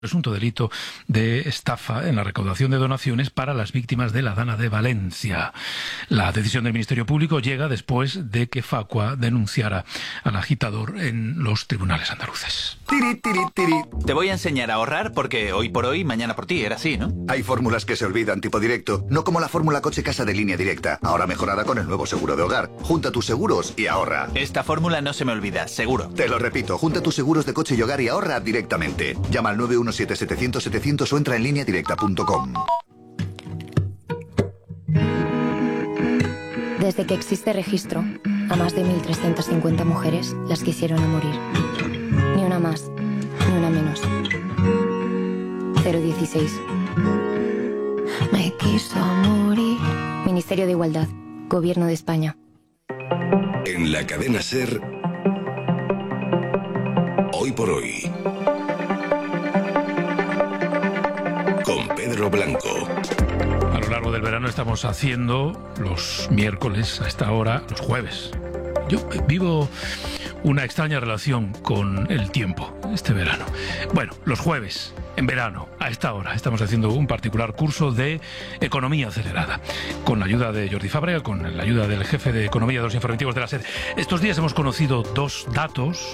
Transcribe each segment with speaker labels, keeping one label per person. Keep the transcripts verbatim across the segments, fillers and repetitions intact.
Speaker 1: Presunto delito de estafa en la recaudación de donaciones para las víctimas de la Dana de Valencia. La decisión del Ministerio Público llega después de que Facua denunciara al agitador en los tribunales andaluces.
Speaker 2: Tiri, tiri, tiri.
Speaker 3: Te voy a enseñar a ahorrar porque hoy por hoy, mañana por ti, era así, ¿no?
Speaker 2: Hay fórmulas que se olvidan tipo directo, no como la fórmula coche-casa de Línea Directa, ahora mejorada con el nuevo seguro de hogar. Junta tus seguros y ahorra.
Speaker 3: Esta fórmula no se me olvida, seguro.
Speaker 2: Te lo repito, junta tus seguros de coche y hogar y ahorra directamente. Llama al nueve uno siete setecientos setecientos o entra en línea directa punto com.
Speaker 4: Desde que existe registro, a más de mil trescientas cincuenta mujeres las quisieron a morir. Ni una más, ni una menos. cero dieciséis. Me quiso morir. Ministerio de Igualdad, Gobierno de España.
Speaker 5: En la cadena SER, Hoy por Hoy, con Pedro Blanco.
Speaker 1: A lo largo del verano estamos haciendo los miércoles a esta hora, los jueves. Yo vivo una extraña relación con el tiempo este verano. Bueno, los jueves, en verano, a esta hora, estamos haciendo un particular curso de economía acelerada, con la ayuda de Jordi Fábrega, con la ayuda del jefe de economía de los informativos de la SER. Estos días hemos conocido dos datos,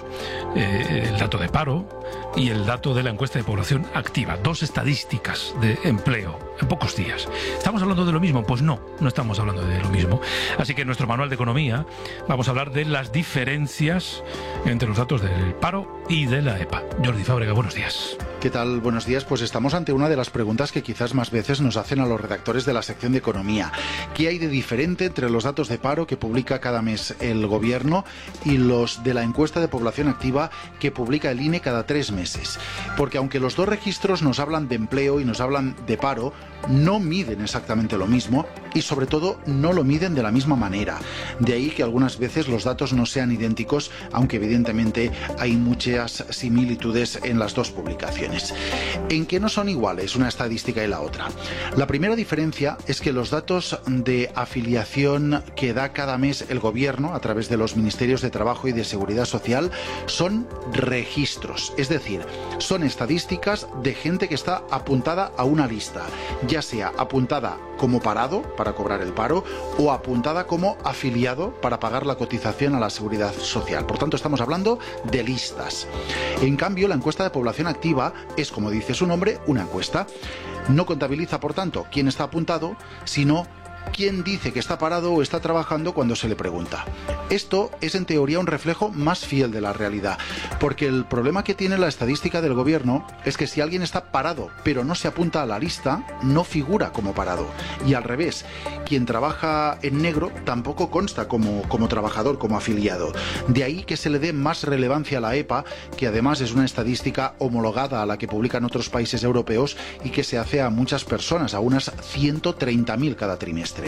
Speaker 1: eh, el dato de paro y el dato de la encuesta de población activa, dos estadísticas de empleo en pocos días. ¿Estamos hablando de lo mismo? Pues no, no estamos hablando de lo mismo. Así que en nuestro manual de economía vamos a hablar de las diferencias entre los datos del paro y de la EPA. Jordi Fábrega, buenos días.
Speaker 6: ¿Qué tal? Buenos días. Pues estamos ante una de las preguntas que quizás más veces nos hacen a los redactores de la sección de economía. ¿Qué hay de diferente entre los datos de paro que publica cada mes el gobierno y los de la encuesta de población activa que publica el I N E cada tres meses? Porque aunque los dos registros nos hablan de empleo y nos hablan de paro, no miden exactamente lo mismo y sobre todo no lo miden de la misma manera. De ahí que algunas veces los datos no sean idénticos, aunque evidentemente hay muchas similitudes en las dos publicaciones. ¿En qué no son iguales una estadística y la otra? La primera diferencia es que los datos de afiliación que da cada mes el gobierno a través de los ministerios de Trabajo y de Seguridad Social son registros, es decir, son estadísticas de gente que está apuntada a una lista, ya sea apuntada como parado para cobrar el paro o apuntada como afiliado para pagar la cotización a la Seguridad Social. Por tanto, estamos hablando de listas. En cambio, la encuesta de población activa es, como dice su nombre, una encuesta. No contabiliza, por tanto, quién está apuntado, sino quién dice que está parado o está trabajando cuando se le pregunta. Esto es en teoría un reflejo más fiel de la realidad, porque el problema que tiene la estadística del gobierno es que si alguien está parado pero no se apunta a la lista, no figura como parado. Y al revés, quien trabaja en negro tampoco consta como, como trabajador, como afiliado. De ahí que se le dé más relevancia a la EPA, que además es una estadística homologada a la que publican otros países europeos y que se hace a muchas personas, a unas ciento treinta mil cada trimestre.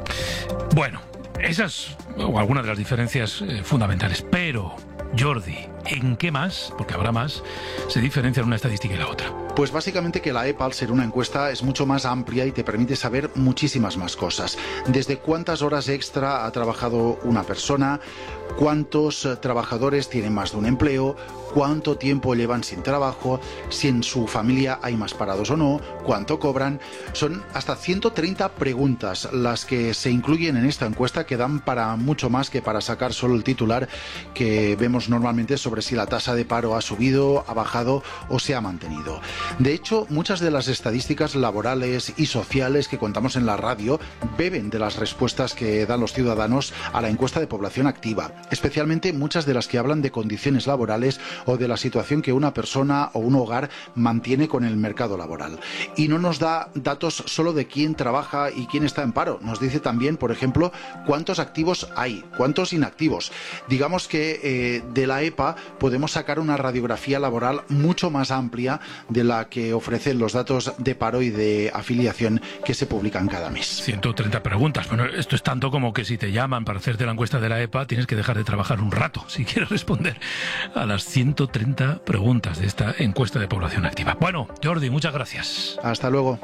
Speaker 1: Bueno, esas o algunas de las diferencias eh, fundamentales, pero Jordi, ¿en qué más, porque habrá más, se diferencian una estadística y la otra?
Speaker 6: Pues básicamente que la EPA, al ser una encuesta, es mucho más amplia y te permite saber muchísimas más cosas. Desde cuántas horas extra ha trabajado una persona, cuántos trabajadores tienen más de un empleo, cuánto tiempo llevan sin trabajo, si en su familia hay más parados o no, cuánto cobran. Son hasta ciento treinta preguntas las que se incluyen en esta encuesta, que dan para mucho más que para sacar solo el titular que vemos normalmente sobre si la tasa de paro ha subido, ha bajado o se ha mantenido. De hecho, muchas de las estadísticas laborales y sociales que contamos en la radio beben de las respuestas que dan los ciudadanos a la encuesta de población activa, especialmente muchas de las que hablan de condiciones laborales o de la situación que una persona o un hogar mantiene con el mercado laboral. Y no nos da datos solo de quién trabaja y quién está en paro, nos dice también, por ejemplo, cuántos activos hay, cuántos inactivos. Digamos que eh, de la EPA podemos sacar una radiografía laboral mucho más amplia de la que ofrecen los datos de paro y de afiliación que se publican cada mes.
Speaker 1: ciento treinta preguntas. Bueno, esto es tanto como que si te llaman para hacerte la encuesta de la EPA, tienes que dejar de trabajar un rato si quieres responder a las ciento treinta preguntas de esta encuesta de población activa. Bueno, Jordi, muchas gracias.
Speaker 6: Hasta luego.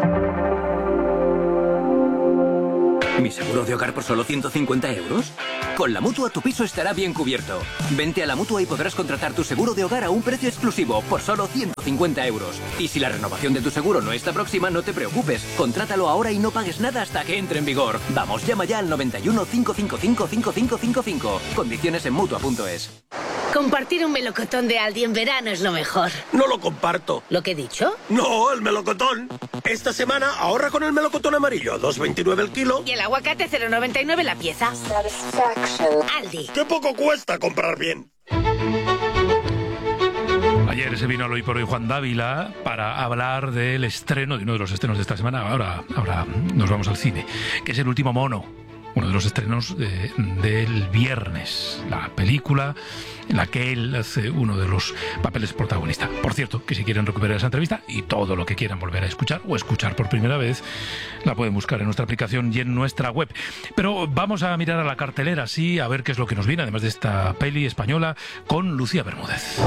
Speaker 7: ¿Mi seguro de hogar por solo ciento cincuenta euros? Con la Mutua tu piso estará bien cubierto. Vente a la Mutua y podrás contratar tu seguro de hogar a un precio exclusivo por solo ciento cincuenta euros. Y si la renovación de tu seguro no está próxima, no te preocupes. Contrátalo ahora y no pagues nada hasta que entre en vigor. Vamos, llama ya al noventa y uno, cinco cinco cinco, cinco cinco cinco cinco. Condiciones en Mutua punto es.
Speaker 8: Compartir un melocotón de Aldi en verano es lo mejor.
Speaker 9: No lo comparto.
Speaker 8: ¿Lo que he dicho?
Speaker 9: No, el melocotón. Esta semana ahorra con el melocotón amarillo, dos veintinueve el kilo.
Speaker 8: Y el aguacate cero noventa y nueve la pieza. Aldi.
Speaker 9: ¡Qué poco cuesta comprar bien!
Speaker 1: Ayer se vino al Hoy por Hoy Juan Dávila para hablar del estreno, de uno de los estrenos de esta semana. Ahora, ahora nos vamos al cine, que es El último mono. Uno de los estrenos de, del viernes, la película en la que él hace uno de los papeles protagonistas. Por cierto, que si quieren recuperar esa entrevista y todo lo que quieran volver a escuchar o escuchar por primera vez, la pueden buscar en nuestra aplicación y en nuestra web. Pero vamos a mirar a la cartelera, sí, a ver qué es lo que nos viene, además de esta peli española, con Lucía Bermúdez.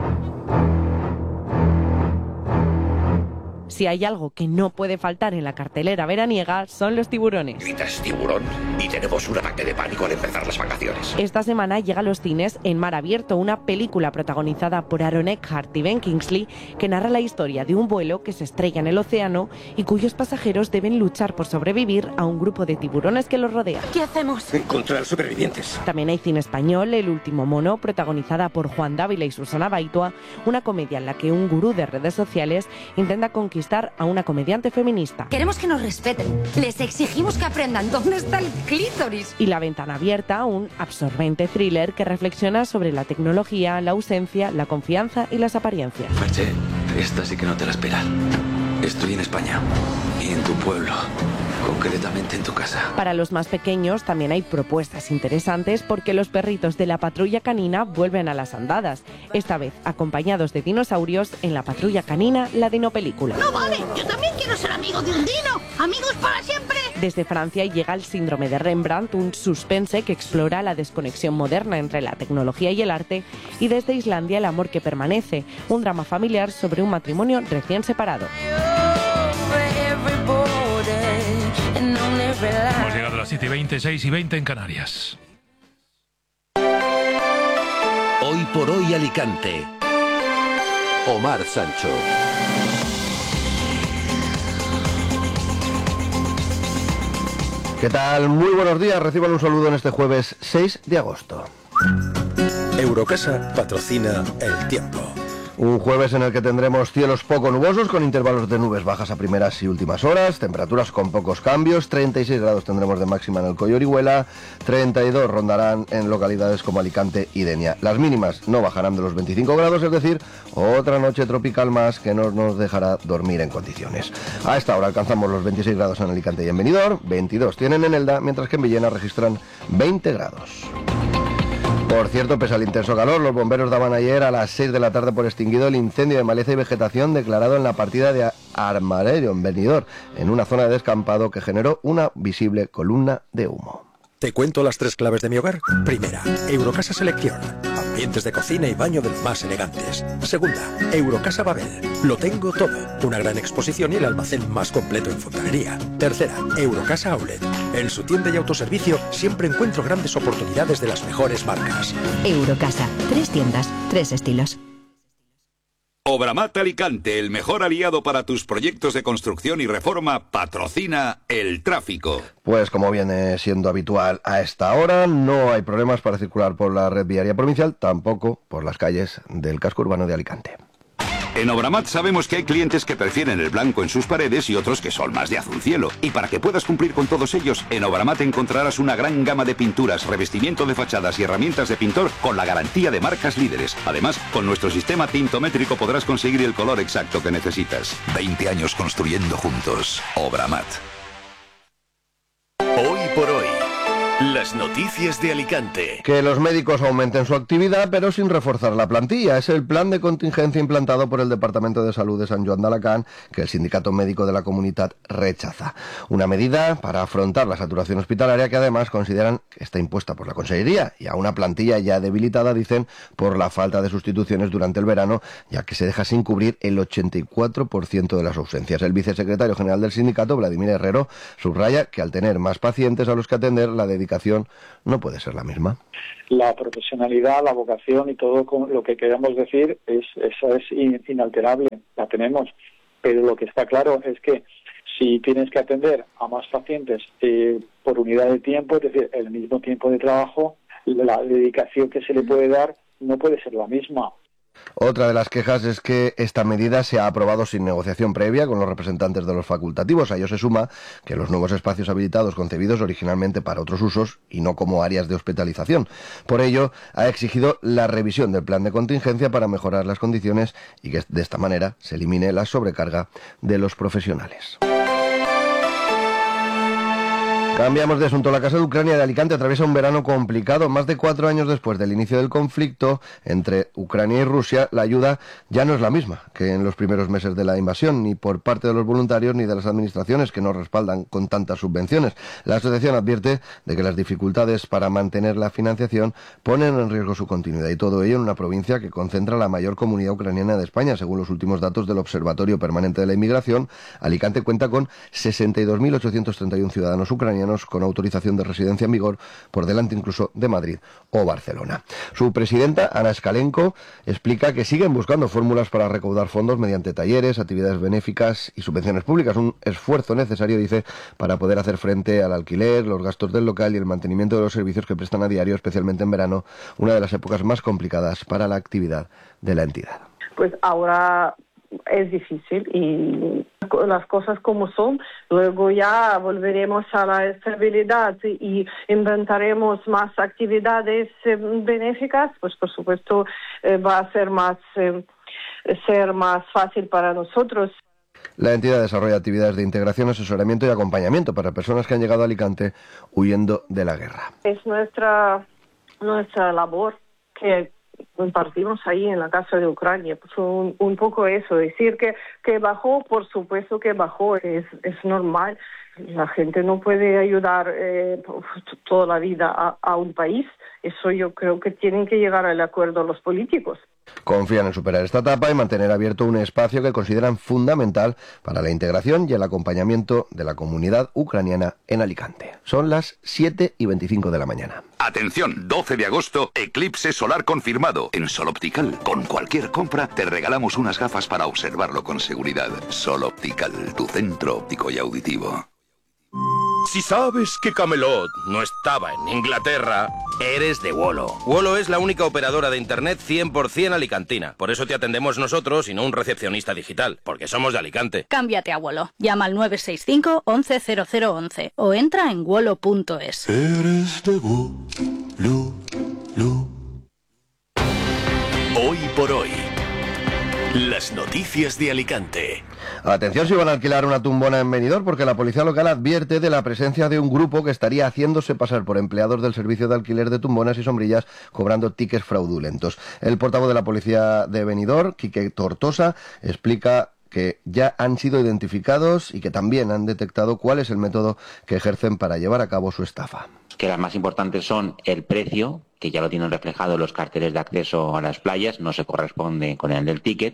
Speaker 10: Si hay algo que no puede faltar en la cartelera veraniega, son los tiburones.
Speaker 11: Gritas tiburón y tenemos un ataque de pánico al empezar las vacaciones.
Speaker 10: Esta semana llega a los cines En mar abierto, una película protagonizada por Aaron Eckhart y Ben Kingsley, que narra la historia de un vuelo que se estrella en el océano y cuyos pasajeros deben luchar por sobrevivir a un grupo de tiburones que los rodea.
Speaker 8: ¿Qué hacemos?
Speaker 11: Encontrar supervivientes.
Speaker 10: También hay cine español, El último mono, protagonizada por Juan Dávila y Susana Baitua, una comedia en la que un gurú de redes sociales intenta conquistar a una comediante feminista.
Speaker 12: Queremos que nos respeten. Les exigimos que aprendan dónde está el clítoris.
Speaker 10: Y La ventana abierta, un absorbente thriller que reflexiona sobre la tecnología, la ausencia, la confianza y las apariencias.
Speaker 13: Merche, esta sí que no te la esperas. Estoy en España y en tu pueblo, concretamente en tu casa.
Speaker 10: Para los más pequeños también hay propuestas interesantes porque los perritos de la patrulla canina vuelven a las andadas, esta vez acompañados de dinosaurios en La patrulla canina, la dinopelícula.
Speaker 8: ¡No vale! ¡Yo también quiero ser amigo de un dino! ¡Amigos para siempre!
Speaker 10: Desde Francia llega El síndrome de Rembrandt, un suspense que explora la desconexión moderna entre la tecnología y el arte, y desde Islandia El amor que permanece, un drama familiar sobre un matrimonio recién separado.
Speaker 1: Hemos llegado a las siete y veinte, seis y veinte en Canarias.
Speaker 5: Hoy por hoy Alicante. Omar Sancho.
Speaker 14: ¿Qué tal? Muy buenos días. Reciban un saludo en este jueves seis de agosto.
Speaker 9: Eurocasa patrocina el tiempo.
Speaker 14: Un jueves en el que tendremos cielos poco nubosos con intervalos de nubes bajas a primeras y últimas horas, temperaturas con pocos cambios, treinta y seis grados tendremos de máxima en el Coll y Orihuela, treinta y dos rondarán en localidades como Alicante y Denia. Las mínimas no bajarán de los veinticinco grados, es decir, otra noche tropical más que no nos dejará dormir en condiciones. A esta hora alcanzamos los veintiséis grados en Alicante y en Benidorm, veintidós tienen en Elda, mientras que en Villena registran veinte grados. Por cierto, pese al intenso calor, los bomberos daban ayer a las seis de la tarde por extinguido el incendio de maleza y vegetación declarado en la partida de Armarello, en Benidorm, en una zona de descampado que generó una visible columna de humo.
Speaker 9: Te cuento las tres claves de mi hogar. Primera, Eurocasa Selección. Ambientes de cocina y baño de los más elegantes. Segunda, Eurocasa Babel. Lo tengo todo. Una gran exposición y el almacén más completo en fontanería. Tercera, Eurocasa Outlet. En su tienda y autoservicio siempre encuentro grandes oportunidades de las mejores marcas.
Speaker 15: Eurocasa. Tres tiendas, tres estilos.
Speaker 5: Obramat Alicante, el mejor aliado para tus proyectos de construcción y reforma, patrocina el tráfico.
Speaker 14: Pues como viene siendo habitual a esta hora, no hay problemas para circular por la red viaria provincial, tampoco por las calles del casco urbano de Alicante.
Speaker 5: En Obramat sabemos que hay clientes que prefieren el blanco en sus paredes y otros que son más de azul cielo. Y para que puedas cumplir con todos ellos, en Obramat encontrarás una gran gama de pinturas, revestimiento de fachadas y herramientas de pintor con la garantía de marcas líderes. Además, con nuestro sistema tintométrico podrás conseguir el color exacto que necesitas. veinte años construyendo juntos. Obramat.
Speaker 16: Hoy por hoy. Las noticias de Alicante.
Speaker 14: Que los médicos aumenten su actividad, pero sin reforzar la plantilla. Es el plan de contingencia implantado por el Departamento de Salud de Sant Joan d'Alacant, que el Sindicato Médico de la Comunitat rechaza. Una medida para afrontar la saturación hospitalaria que además consideran que está impuesta por la Consellería y a una plantilla ya debilitada, dicen, por la falta de sustituciones durante el verano, ya que se deja sin cubrir el ochenta y cuatro por ciento de las ausencias. El vicesecretario general del sindicato, Vladimir Herrero, subraya que al tener más pacientes a los que atender, la dedicación situación no puede ser la misma.
Speaker 17: La profesionalidad, la vocación y todo lo que queremos decir, es, eso es inalterable, la tenemos. Pero lo que está claro es que si tienes que atender a más pacientes eh, por unidad de tiempo, es decir, el mismo tiempo de trabajo, la dedicación que se le puede dar no puede ser la misma.
Speaker 14: Otra de las quejas es que esta medida se ha aprobado sin negociación previa con los representantes de los facultativos. A ello se suma que los nuevos espacios habilitados concebidos originalmente para otros usos y no como áreas de hospitalización. Por ello, ha exigido la revisión del plan de contingencia para mejorar las condiciones y que de esta manera se elimine la sobrecarga de los profesionales. Cambiamos de asunto. La Casa de Ucrania de Alicante atraviesa un verano complicado. Más de cuatro años después del inicio del conflicto entre Ucrania y Rusia, la ayuda ya no es la misma que en los primeros meses de la invasión, ni por parte de los voluntarios ni de las administraciones que no respaldan con tantas subvenciones. La asociación advierte de que las dificultades para mantener la financiación ponen en riesgo su continuidad, y todo ello en una provincia que concentra la mayor comunidad ucraniana de España. Según los últimos datos del Observatorio Permanente de la Inmigración, Alicante cuenta con sesenta y dos mil ochocientos treinta y uno ciudadanos ucranianos con autorización de residencia en vigor, por delante incluso de Madrid o Barcelona. Su presidenta, Ana Escalenco, explica que siguen buscando fórmulas para recaudar fondos mediante talleres, actividades benéficas y subvenciones públicas, un esfuerzo necesario, dice, para poder hacer frente al alquiler, los gastos del local y el mantenimiento de los servicios que prestan a diario, especialmente en verano, una de las épocas más complicadas para la actividad de la entidad.
Speaker 18: Pues ahora es difícil y las cosas como son, luego ya volveremos a la estabilidad y inventaremos más actividades eh, benéficas, pues por supuesto eh, va a ser más, eh, ser más fácil para nosotros.
Speaker 14: La entidad desarrolla actividades de integración, asesoramiento y acompañamiento para personas que han llegado a Alicante huyendo de la guerra.
Speaker 18: Es nuestra, nuestra labor que compartimos ahí en la Casa de Ucrania, pues un, un poco eso, decir que, que bajó, por supuesto que bajó, es, es normal, la gente no puede ayudar eh, toda la vida a, a un país, eso yo creo que tienen que llegar al acuerdo los políticos.
Speaker 14: Confían en superar esta etapa y mantener abierto un espacio que consideran fundamental para la integración y el acompañamiento de la comunidad ucraniana en Alicante. Son las siete y veinticinco de la mañana.
Speaker 5: Atención, doce de agosto, eclipse solar confirmado. En Sol Optical, con cualquier compra, te regalamos unas gafas para observarlo con seguridad. Sol Optical, tu centro óptico y auditivo.
Speaker 19: Si sabes que Camelot no estaba en Inglaterra, eres de Wolo. Wolo es la única operadora de internet cien por ciento alicantina. Por eso te atendemos nosotros y no un recepcionista digital, porque somos de Alicante.
Speaker 20: Cámbiate a Wolo. Llama al nueve seis cinco, once cero cero once o entra en wolo punto es.
Speaker 16: Eres de Wolo. Hoy por hoy, las noticias de Alicante.
Speaker 14: Atención si van a alquilar una tumbona en Benidorm, porque la policía local advierte de la presencia de un grupo que estaría haciéndose pasar por empleados del servicio de alquiler de tumbonas y sombrillas, cobrando tickets fraudulentos. El portavoz de la policía de Benidorm, Quique Tortosa, explica que ya han sido identificados y que también han detectado cuál es el método que ejercen para llevar a cabo su estafa.
Speaker 21: Que las más importantes son el precio, que ya lo tienen reflejado los carteles de acceso a las playas, no se corresponde con el del ticket.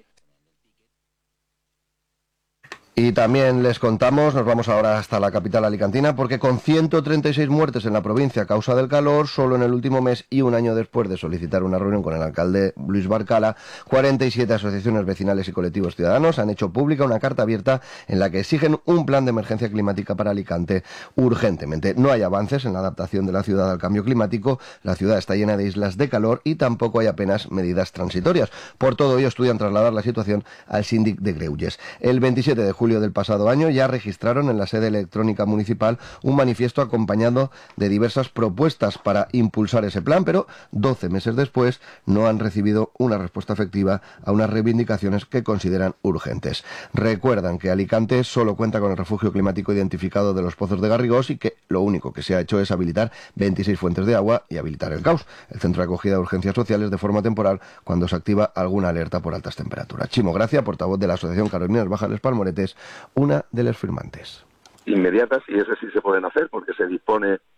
Speaker 14: Y también les contamos, nos vamos ahora hasta la capital alicantina, porque con ciento treinta y seis muertes en la provincia a causa del calor, solo en el último mes y un año después de solicitar una reunión con el alcalde Luis Barcala, cuarenta y siete asociaciones vecinales y colectivos ciudadanos han hecho pública una carta abierta en la que exigen un plan de emergencia climática para Alicante urgentemente. No hay avances en la adaptación de la ciudad al cambio climático, la ciudad está llena de islas de calor y tampoco hay apenas medidas transitorias. Por todo ello estudian trasladar la situación al síndic de Greuges. El veintisiete de julio del pasado año ya registraron en la sede electrónica municipal un manifiesto acompañado de diversas propuestas para impulsar ese plan, pero doce meses después no han recibido una respuesta efectiva a unas reivindicaciones que consideran urgentes. Recuerdan que Alicante solo cuenta con el refugio climático identificado de los Pozos de Garrigós y que lo único que se ha hecho es habilitar veintiséis fuentes de agua y habilitar el Caus, el centro de acogida de urgencias sociales, de forma temporal cuando se activa alguna alerta por altas temperaturas. Chimo Gracia, portavoz de la Asociación Carolinas Bajas Les Palmoretes, una de los firmantes.
Speaker 22: Inmediatas, y esas sí se pueden hacer porque se dispone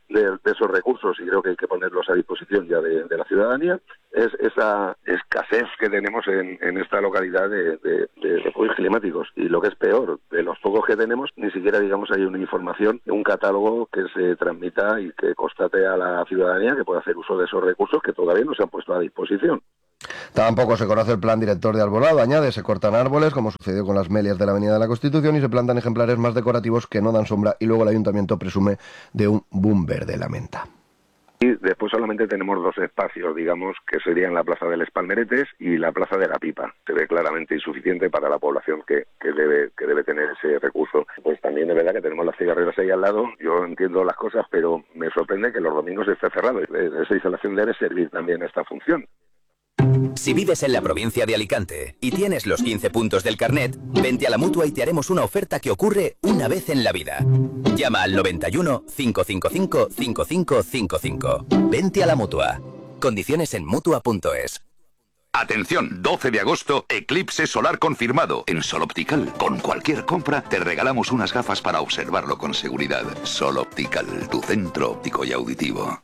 Speaker 3: de, de esos recursos, y creo que hay que ponerlos a disposición ya de, de la ciudadanía, es esa escasez que tenemos en, en esta localidad de, de, de refugios climáticos. Y lo que es peor, de los pocos que tenemos, ni siquiera, digamos, hay una información, un catálogo que se transmita y que constate a la ciudadanía que pueda hacer uso de esos recursos que todavía no se han puesto a disposición.
Speaker 14: Tampoco se conoce el plan director de arbolado. Añade, se cortan árboles, como sucedió con las melias de la Avenida de la Constitución, y se plantan ejemplares más decorativos que no dan sombra, y luego el ayuntamiento presume de un boom verde, lamenta.
Speaker 3: Y después solamente tenemos dos espacios, digamos, que serían la Plaza de los Palmeretes y la Plaza de la Pipa. Se ve claramente insuficiente para la población que, que debe que debe tener ese recurso. Pues también es verdad que tenemos las cigarreras ahí al lado. Yo entiendo las cosas, pero me sorprende que los domingos esté cerrado. Esa instalación debe servir también a esta función.
Speaker 22: Si vives en la provincia de Alicante y tienes los quince puntos del carnet, vente a la Mutua y te haremos una oferta que ocurre una vez en la vida. Llama al noventa y uno, cinco cinco cinco, cinco cinco cinco cinco. Vente a la Mutua. Condiciones en Mutua punto es.
Speaker 5: Atención, doce de agosto, eclipse solar confirmado. En Sol Optical, con cualquier compra, te regalamos unas gafas para observarlo con seguridad. Sol Optical, tu centro óptico y auditivo.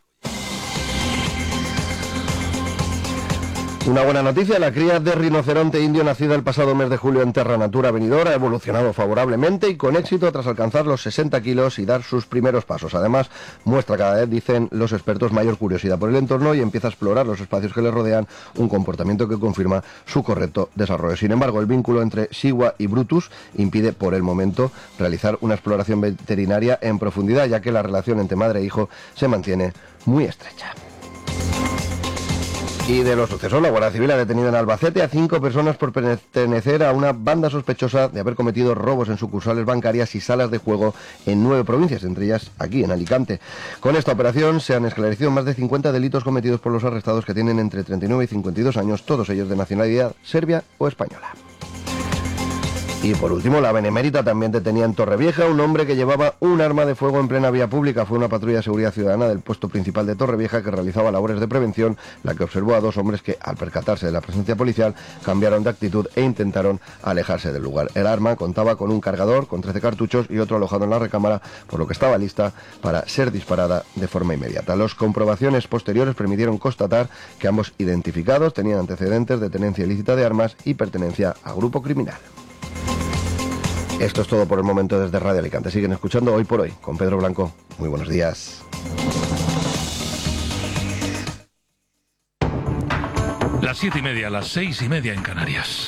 Speaker 14: Una buena noticia, la cría de rinoceronte indio nacida el pasado mes de julio en Terra Natura Benidorm ha evolucionado favorablemente y con éxito tras alcanzar los sesenta kilos y dar sus primeros pasos. Además, muestra cada vez, dicen los expertos, mayor curiosidad por el entorno y empieza a explorar los espacios que le rodean, un comportamiento que confirma su correcto desarrollo. Sin embargo, el vínculo entre Siwa y Brutus impide por el momento realizar una exploración veterinaria en profundidad, ya que la relación entre madre e hijo se mantiene muy estrecha. Y de los sucesos, la Guardia Civil ha detenido en Albacete a cinco personas por pertenecer a una banda sospechosa de haber cometido robos en sucursales bancarias y salas de juego en nueve provincias, entre ellas aquí en Alicante. Con esta operación se han esclarecido más de cincuenta delitos cometidos por los arrestados, que tienen entre treinta y nueve y cincuenta y dos años, todos ellos de nacionalidad serbia o española. Y por último, la Benemérita también detenía en Torrevieja a un hombre que llevaba un arma de fuego en plena vía pública. Fue una patrulla de seguridad ciudadana del puesto principal de Torrevieja que realizaba labores de prevención la que observó a dos hombres que, al percatarse de la presencia policial, cambiaron de actitud e intentaron alejarse del lugar. El arma contaba con un cargador con trece cartuchos y otro alojado en la recámara, por lo que estaba lista para ser disparada de forma inmediata. Las comprobaciones posteriores permitieron constatar que ambos identificados tenían antecedentes de tenencia ilícita de armas y pertenencia a grupo criminal. Esto es todo por el momento desde Radio Alicante. Siguen escuchando Hoy por Hoy con Pedro Blanco. Muy buenos días.
Speaker 1: Las siete y media, las seis y media en Canarias.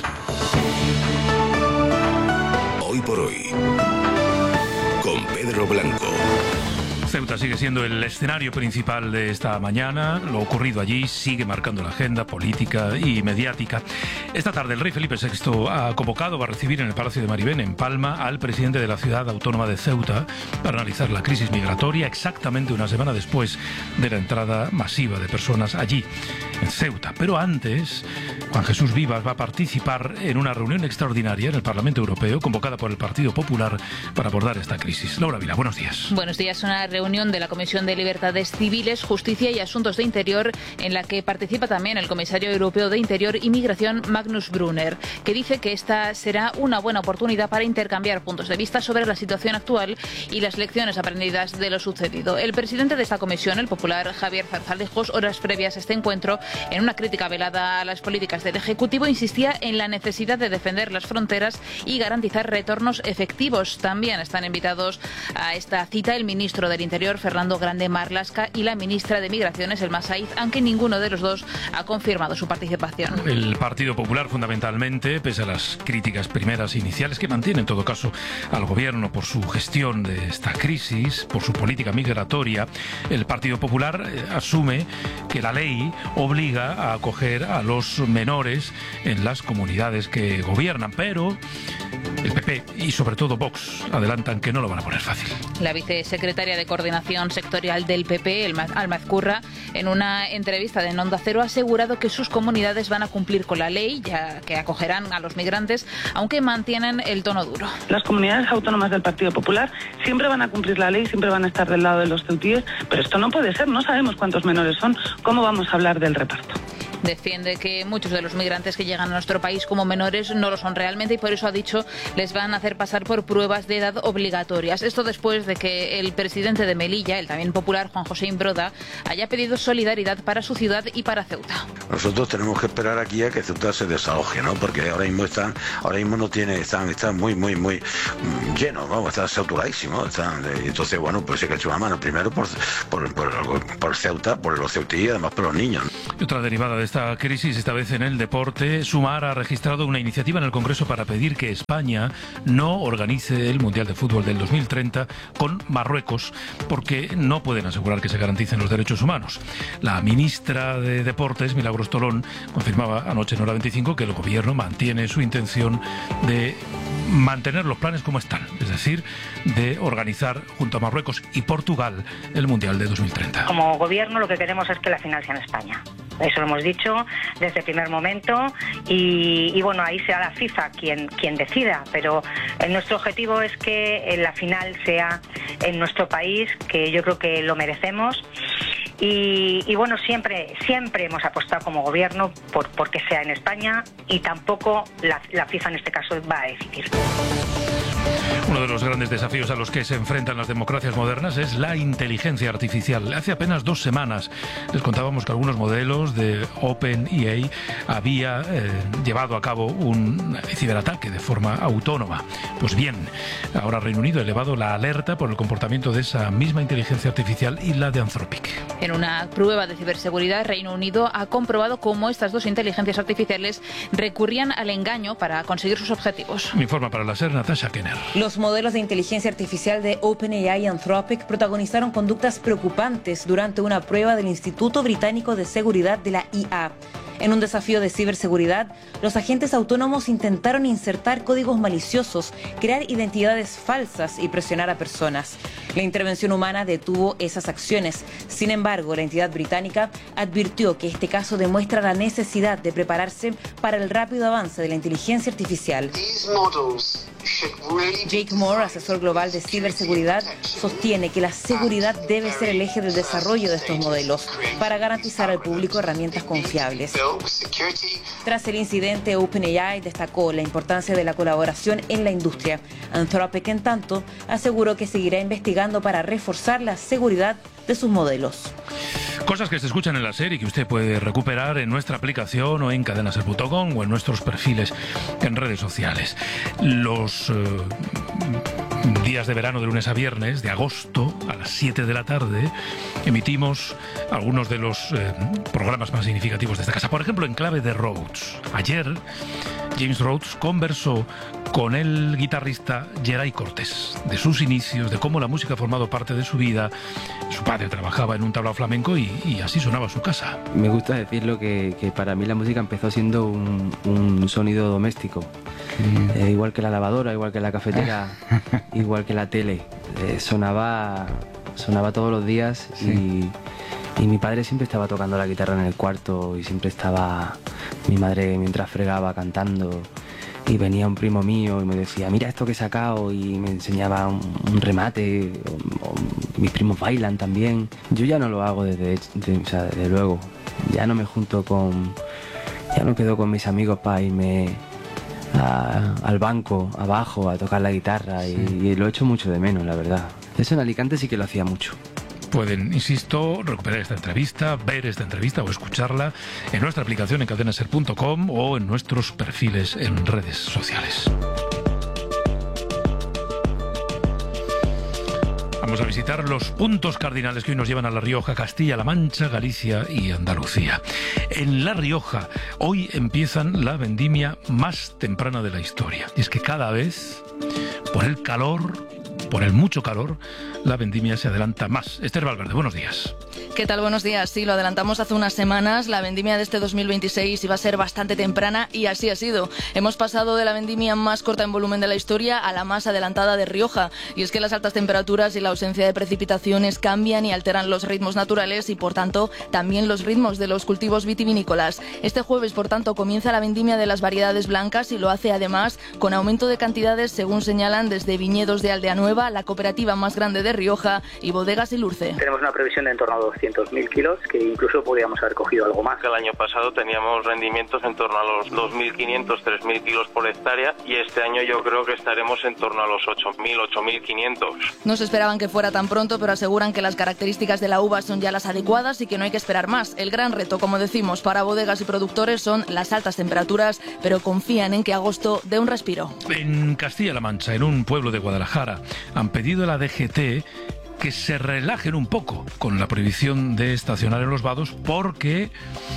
Speaker 16: Hoy por Hoy con Pedro Blanco.
Speaker 1: Ceuta sigue siendo el escenario principal de esta mañana. Lo ocurrido allí sigue marcando la agenda política y mediática. Esta tarde el rey Felipe sexto ha convocado, va a recibir en el Palacio de Maribén, en Palma, al presidente de la ciudad autónoma de Ceuta para analizar la crisis migratoria exactamente una semana después de la entrada masiva de personas allí, en Ceuta. Pero antes, Juan Jesús Vivas va a participar en una reunión extraordinaria en el Parlamento Europeo convocada por el Partido Popular para abordar esta crisis. Laura Vila, buenos días.
Speaker 23: Buenos días. Una reunión de la Comisión de Libertades Civiles, Justicia y Asuntos de Interior, en la que participa también el comisario europeo de Interior y Migración, Magnus Brunner, que dice que esta será una buena oportunidad para intercambiar puntos de vista sobre la situación actual y las lecciones aprendidas de lo sucedido. El presidente de esta comisión, el popular Javier Zarzalejos, horas previas a este encuentro, en una crítica velada a las políticas del Ejecutivo, insistía en la necesidad de defender las fronteras y garantizar retornos efectivos. También están invitados a esta cita el ministro del Interior, Fernando Grande Marlaska, y la ministra de Migraciones, Elma Saiz, aunque ninguno de los dos ha confirmado su participación.
Speaker 1: El Partido Popular, fundamentalmente, pese a las críticas primeras e iniciales que mantiene en todo caso al gobierno por su gestión de esta crisis, por su política migratoria, el Partido Popular eh, asume que la ley obliga a acoger a los menores en las comunidades que gobiernan, pero el P P y sobre todo Vox adelantan que no lo van a poner fácil.
Speaker 23: La vicesecretaria de Coordinación Sectorial del P P, Alma Ezcurra, en una entrevista de Onda Cero ha asegurado que sus comunidades van a cumplir con la ley, ya que acogerán a los migrantes, aunque mantienen el tono duro.
Speaker 24: Las comunidades autónomas del Partido Popular siempre van a cumplir la ley, siempre van a estar del lado de los ceutíes, pero esto no puede ser, no sabemos cuántos menores son, ¿cómo vamos a hablar del reparto?
Speaker 23: Defiende que muchos de los migrantes que llegan a nuestro país como menores no lo son realmente y por eso ha dicho les van a hacer pasar por pruebas de edad obligatorias. Esto después de que el presidente de Melilla, el también popular Juan José Imbroda, haya pedido solidaridad para su ciudad y para Ceuta.
Speaker 2: Nosotros tenemos que esperar aquí a que Ceuta se desahogue, ¿no? Porque ahora mismo están, ahora mismo no tiene, están, están muy, muy, muy llenos, ¿no? Están saturadísimos. Están, entonces, bueno, pues hay que echar una mano primero por, por, por, por Ceuta, por los ceutíes y además por los niños.
Speaker 1: Y otra derivada de esta crisis, esta vez en el deporte, Sumar ha registrado una iniciativa en el Congreso para pedir que España no organice el Mundial de Fútbol del dos mil treinta con Marruecos, porque no pueden asegurar que se garanticen los derechos humanos. La ministra de Deportes, Milagros Tolón, confirmaba anoche en Hora veinticinco que el gobierno mantiene su intención de mantener los planes como están, es decir, de organizar junto a Marruecos y Portugal el Mundial de dos mil treinta.
Speaker 4: Como gobierno lo que queremos es que la final sea en España. Eso lo hemos dicho desde el primer momento y, y bueno, ahí sea la FIFA quien, quien decida, pero nuestro objetivo es que la final sea en nuestro país, que yo creo que lo merecemos. Y, y bueno, siempre siempre hemos apostado como gobierno por porque sea en España y tampoco la, la FIFA en este caso va a decidir.
Speaker 1: Uno de los grandes desafíos a los que se enfrentan las democracias modernas es la inteligencia artificial. Hace apenas dos semanas les contábamos que algunos modelos de OpenAI había eh, llevado a cabo un ciberataque de forma autónoma. Pues bien, ahora Reino Unido ha elevado la alerta por el comportamiento de esa misma inteligencia artificial y la de Anthropic.
Speaker 23: En una prueba de ciberseguridad, Reino Unido ha comprobado cómo estas dos inteligencias artificiales recurrían al engaño para conseguir sus objetivos.
Speaker 1: Me informa para la SER Natasha Kenner.
Speaker 6: Los modelos de inteligencia artificial de OpenAI y Anthropic protagonizaron conductas preocupantes durante una prueba del Instituto Británico de Seguridad de la I A. En un desafío de ciberseguridad, los agentes autónomos intentaron insertar códigos maliciosos, crear identidades falsas y presionar a personas. La intervención humana detuvo esas acciones. Sin embargo, la entidad británica advirtió que este caso demuestra la necesidad de prepararse para el rápido avance de la inteligencia artificial. Jake Moore, asesor global de ciberseguridad, sostiene que la seguridad debe ser el eje del desarrollo de estos modelos para garantizar al público herramientas confiables. Tras el incidente, OpenAI destacó la importancia de la colaboración en la industria. Anthropic, en tanto, aseguró que seguirá investigando para reforzar la seguridad de sus modelos.
Speaker 1: Cosas que se escuchan en la serie que usted puede recuperar en nuestra aplicación o en cadenaser punto com o en nuestros perfiles en redes sociales. Los eh, días de verano de lunes a viernes, de agosto, a las siete de la tarde, emitimos algunos de los eh, programas más significativos de esta casa. Por ejemplo, en clave de Rhodes. Ayer, James Rhodes conversó con el guitarrista Geray Cortés, de sus inicios, de cómo la música ha formado parte de su vida. Su padre trabajaba en un tablao flamenco y, y así sonaba su casa.
Speaker 7: Me gusta decirlo que, que para mí la música empezó siendo un, un sonido doméstico. Mm. Eh, igual que la lavadora, igual que la cafetera, igual que la tele. Eh, sonaba, sonaba todos los días. Sí. y, y mi padre siempre estaba tocando la guitarra en el cuarto y siempre estaba mi madre mientras fregaba cantando. Y venía un primo mío y me decía, mira esto que he sacado, y me enseñaba un, un remate, o, o, mis primos bailan también. Yo ya no lo hago desde, de, o sea, desde luego, ya no me junto con, ya no quedo con mis amigos para irme a, al banco, abajo, a tocar la guitarra, sí. y, y lo echo mucho de menos, la verdad. Eso en Alicante sí que lo hacía mucho.
Speaker 1: Pueden, insisto, recuperar esta entrevista, ver esta entrevista o escucharla en nuestra aplicación en cadenaser punto com o en nuestros perfiles en redes sociales. Vamos a visitar los puntos cardinales que hoy nos llevan a La Rioja, Castilla-La Mancha, Galicia y Andalucía. En La Rioja, hoy empiezan la vendimia más temprana de la historia. Y es que cada vez, por el calor, por el mucho calor, la vendimia se adelanta más. Esther Valverde, buenos días.
Speaker 25: ¿Qué tal? Buenos días. Sí, lo adelantamos hace unas semanas. La vendimia de este dos mil veintiséis iba a ser bastante temprana y así ha sido. Hemos pasado de la vendimia más corta en volumen de la historia a la más adelantada de Rioja. Y es que las altas temperaturas y la ausencia de precipitaciones cambian y alteran los ritmos naturales y, por tanto, también los ritmos de los cultivos vitivinícolas. Este jueves, por tanto, comienza la vendimia de las variedades blancas y lo hace además con aumento de cantidades, según señalan desde Viñedos de Aldea Nueva, la cooperativa más grande de Rioja, y Bodegas Ilurce.
Speaker 26: Tenemos una previsión de en torno a doscientos
Speaker 8: doscientos mil kilos, que incluso podríamos haber cogido algo más.
Speaker 10: El año pasado teníamos rendimientos en torno a los dos mil quinientos, tres mil kilos por hectárea, y este año yo creo que estaremos en torno a los ocho mil, ocho mil quinientos.
Speaker 25: No se esperaban que fuera tan pronto, pero aseguran que las características de la uva son ya las adecuadas y que no hay que esperar más. El gran reto, como decimos, para bodegas y productores son las altas temperaturas, pero confían en que agosto dé un respiro.
Speaker 1: En Castilla-La Mancha, en un pueblo de Guadalajara, han pedido a la D G T que se relajen un poco con la prohibición de estacionar en los vados porque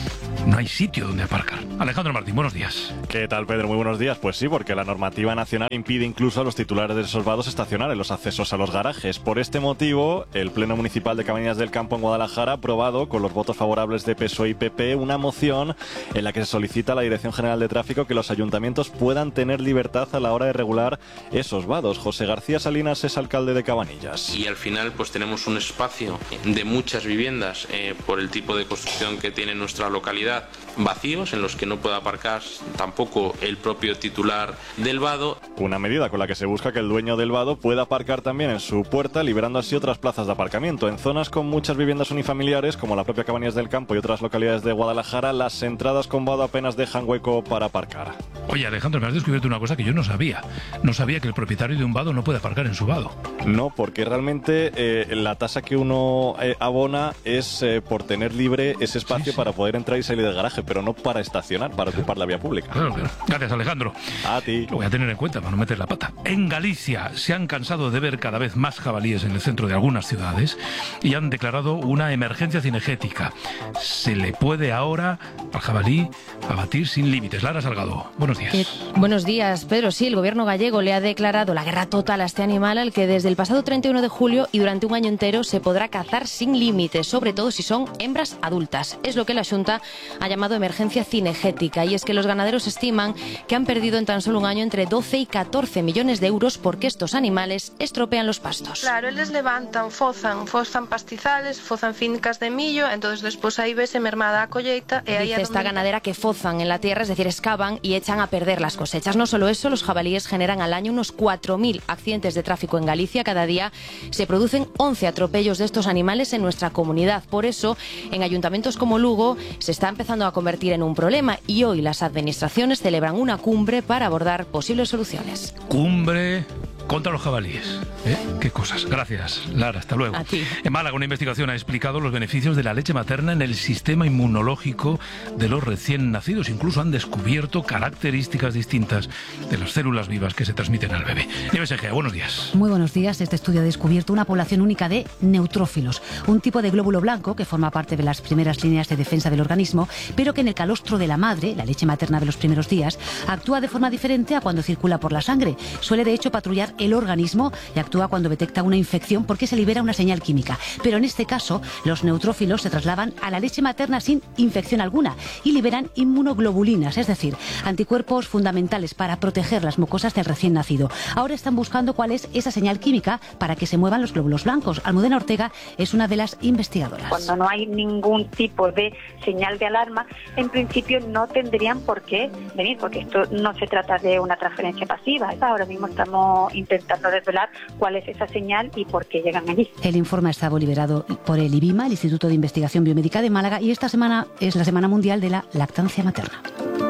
Speaker 1: no hay sitio donde aparcar. Alejandro Martín, buenos días.
Speaker 11: ¿Qué tal, Pedro? Muy buenos días. Pues sí, porque la normativa nacional impide incluso a los titulares de esos vados estacionar en los accesos a los garajes. Por este motivo, el Pleno Municipal de Cabañas del Campo en Guadalajara ha aprobado, con los votos favorables de P S O E y P P, una moción en la que se solicita a la Dirección General de Tráfico que los ayuntamientos puedan tener libertad a la hora de regular esos vados. José García Salinas es alcalde de Cabanillas.
Speaker 12: Y al final pues tenemos un espacio de muchas viviendas eh, por el tipo de construcción que tiene nuestra localidad, vacíos en los que no puede aparcar tampoco el propio titular del vado.
Speaker 11: Una medida con la que se busca que el dueño del vado pueda aparcar también en su puerta, liberando así otras plazas de aparcamiento. En zonas con muchas viviendas unifamiliares, como la propia Cabañas del Campo y otras localidades de Guadalajara, las entradas con vado apenas dejan hueco para aparcar.
Speaker 1: Oye, Alejandro, me has descubierto una cosa que yo no sabía. No sabía que el propietario de un vado no puede aparcar en su vado.
Speaker 11: No, porque realmente eh, la tasa que uno eh, abona es eh, por tener libre ese espacio sí, sí. para poder entrar y salir del garaje, pero no para estacionar, para ocupar la vía pública.
Speaker 1: Claro, claro. Gracias, Alejandro.
Speaker 11: A ti.
Speaker 1: Lo voy a tener en cuenta para no meter la pata. En Galicia se han cansado de ver cada vez más jabalíes en el centro de algunas ciudades y han declarado una emergencia cinegética. Se le puede ahora al jabalí abatir sin límites. Lara Salgado, buenos días.
Speaker 13: Eh, buenos días, Pedro. Sí, el gobierno gallego le ha declarado la guerra total a este animal al que desde el pasado treinta y uno de julio y durante un año entero se podrá cazar sin límites, sobre todo si son hembras adultas. Es lo que la Xunta ha llamado emergencia cinegética, y es que los ganaderos estiman que han perdido en tan solo un año entre doce y catorce millones de euros porque estos animales estropean los pastos.
Speaker 26: Claro, eles levantan, fozan, fozan pastizales, fozan fincas de millo, entonces despois aí vese mermada a colleita e aí
Speaker 13: Dice esta ganadera que fozan en la tierra, es decir, excavan y echan a perder las cosechas. No solo eso, los jabalíes generan al año unos cuatro mil accidentes de tráfico en Galicia. Cada día se producen once atropellos de estos animales en nuestra comunidad. Por eso, en ayuntamientos como Lugo se está empezando a convertir en un problema y hoy las administraciones celebran una cumbre para abordar posibles soluciones.
Speaker 1: Cumbre contra los jabalíes. ¿Eh? Qué cosas. Gracias, Lara. Hasta luego.
Speaker 13: A ti.
Speaker 1: En Málaga, una investigación ha explicado los beneficios de la leche materna en el sistema inmunológico de los recién nacidos. Incluso han descubierto características distintas de las células vivas que se transmiten al bebé. Nieves Egea, buenos días.
Speaker 27: Muy buenos días. Este estudio ha descubierto una población única de neutrófilos, un tipo de glóbulo blanco que forma parte de las primeras líneas de defensa del organismo, pero que en el calostro de la madre, la leche materna de los primeros días, actúa de forma diferente a cuando circula por la sangre. Suele, de hecho, patrullar el organismo y actúa cuando detecta una infección porque se libera una señal química. Pero en este caso, los neutrófilos se trasladan a la leche materna sin infección alguna y liberan inmunoglobulinas, es decir, anticuerpos fundamentales para proteger las mucosas del recién nacido. Ahora están buscando cuál es esa señal química para que se muevan los glóbulos blancos. Almudena Ortega es una de las investigadoras.
Speaker 28: Cuando no hay ningún tipo de señal de alarma, en principio no tendrían por qué venir, porque esto no se trata de una transferencia pasiva. Ahora mismo estamos intentando desvelar cuál es esa señal y por qué llegan allí.
Speaker 27: El informe ha estado liberado por el IBIMA, el Instituto de Investigación Biomédica de Málaga, y esta semana es la Semana Mundial de la Lactancia Materna.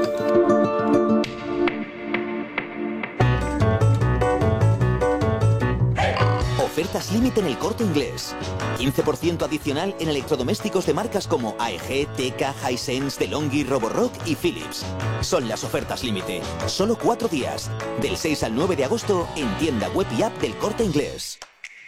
Speaker 22: Ofertas límite en el Corte Inglés. quince por ciento adicional en electrodomésticos de marcas como A E G, Teka, Hisense, DeLonghi, Roborock y Philips. Son las ofertas límite. Solo cuatro días. Del seis al nueve de agosto en tienda web y app del Corte Inglés.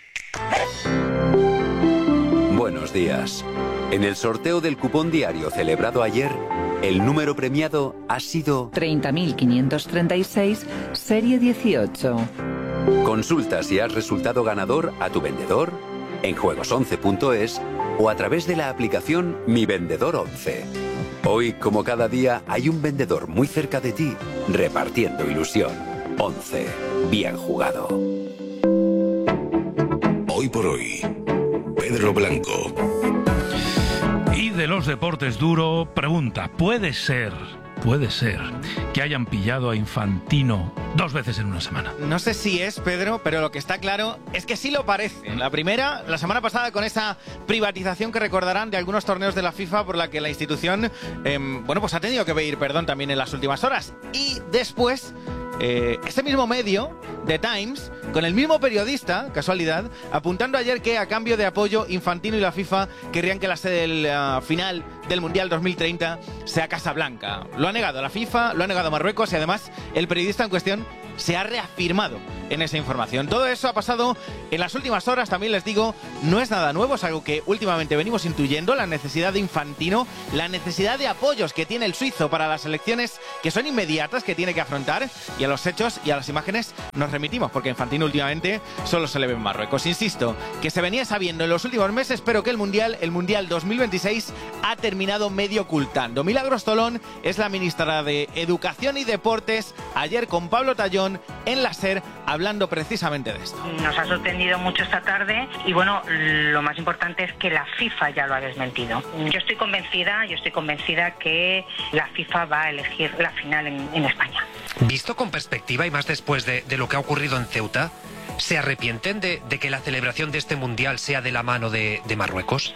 Speaker 29: Buenos días. En el sorteo del cupón diario celebrado ayer, el número premiado ha sido
Speaker 30: treinta mil quinientos treinta y seis, serie dieciocho.
Speaker 29: Consulta si has resultado ganador a tu vendedor, en juegos once punto es o a través de la aplicación Mi Vendedor once. Hoy, como cada día, hay un vendedor muy cerca de ti, repartiendo ilusión. once. Bien jugado.
Speaker 16: Hoy por hoy, Pedro Blanco.
Speaker 1: Y de los deportes duro, pregunta, ¿puede ser, puede ser que hayan pillado a Infantino dos veces en una semana.
Speaker 3: No sé si es, Pedro, pero lo que está claro es que sí lo parece. La primera, la semana pasada, con esa privatización que recordarán de algunos torneos de la FIFA por la que la institución, eh, bueno, pues ha tenido que pedir perdón también en las últimas horas. Y después, eh, ese mismo medio, The Times, con el mismo periodista, casualidad, apuntando ayer que a cambio de apoyo, Infantino y la FIFA querrían que la sede del uh, final del Mundial dos mil treinta sea Casablanca. Lo ha negado la FIFA, lo ha negado Marruecos y además el periodista en cuestión se ha reafirmado en esa información. Todo eso ha pasado en las últimas horas, también les digo, no es nada nuevo, es algo que últimamente venimos intuyendo, la necesidad de Infantino, la necesidad de apoyos que tiene el suizo para las elecciones que son inmediatas, que tiene que afrontar, y a los hechos y a las imágenes nos remitimos, porque Infantino últimamente solo se le ve en Marruecos. Insisto, que se venía sabiendo en los últimos meses, pero que el Mundial, el Mundial dos mil veintiséis ha terminado medio ocultando. Milagros Tolón es la ministra de Educación y Deportes, ayer con Pablo Tallón en la SER, hablando precisamente de esto.
Speaker 4: Nos ha sorprendido mucho esta tarde y bueno, lo más importante es que la FIFA ya lo ha desmentido. Yo estoy convencida, yo estoy convencida que la FIFA va a elegir la final en, en España.
Speaker 5: Visto con perspectiva y más después de, de lo que ha ocurrido en Ceuta, ¿se arrepienten de, de que la celebración de este Mundial sea de la mano de, de Marruecos?